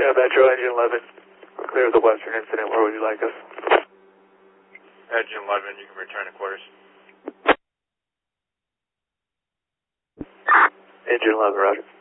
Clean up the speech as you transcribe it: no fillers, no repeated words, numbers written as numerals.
Yeah, Metro, Engine 11. We're clear of the western incident. Where would you like us? Engine 11, you can return to quarters. Engine 11, roger.